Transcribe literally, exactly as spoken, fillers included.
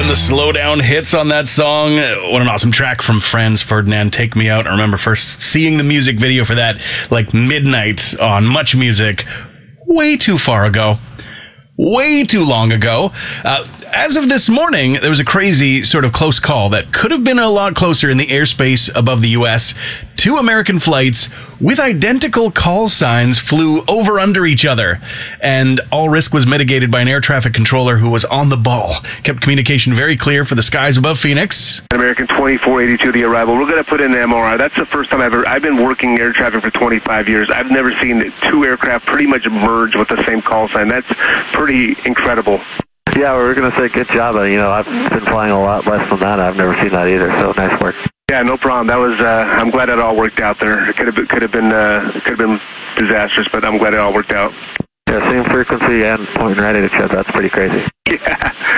the slowdown hits on that song. What an awesome track from Franz Ferdinand, Take Me Out. I remember first seeing the music video for that like midnight on Much Music way too far ago. Way too long ago. Uh, as of this morning, there was a crazy sort of close call that could have been a lot closer in the airspace above the U S. Two American flights with identical call signs flew over under each other, and all risk was mitigated by an air traffic controller who was on the ball. Kept communication very clear for the skies above Phoenix. American twenty-four eighty-two, the arrival. We're going to put in the M R I. That's the first time I've ever, I've been working air traffic for twenty-five years. I've never seen two aircraft pretty much merge with the same call sign. That's pretty incredible. Yeah, we were going to say good job. You know, I've been flying a lot less than that. I've never seen that either, so nice work. Yeah, no problem. That was, uh, I'm glad it all worked out there. It could have been, could have been, uh, could have been disastrous, but I'm glad it all worked out. Yeah, same frequency and pointing right at each other. That's pretty crazy. Yeah.